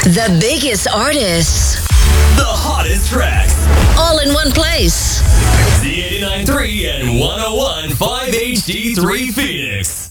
The biggest artists. The hottest tracks. All in one place. Z89.3 and 101.5 HD3 Phoenix.